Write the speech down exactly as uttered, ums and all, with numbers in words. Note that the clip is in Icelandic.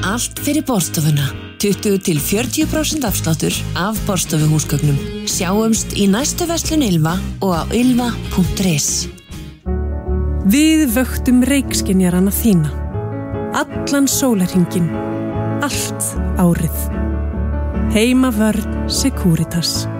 Allt fyrir borstofuna. tuttugu til fjörutíu prósent afsláttur af borstofuhúsgögnum. Sjáumst í næstu verslun Ylva og á ylva punktur is. Við vöktum reykskynjarana þína. Allan sólarhringinn. Allt árið. Heimavörn Securitas.